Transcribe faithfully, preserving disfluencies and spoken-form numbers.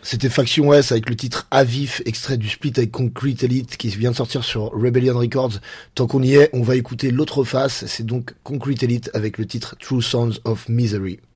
C'était Faction S avec le titre Avif, extrait du split avec Concrete Elite qui vient de sortir sur Rebellion Records. Tant qu'on y est, on va écouter l'autre face, c'est donc Concrete Elite avec le titre True Sounds of Misery.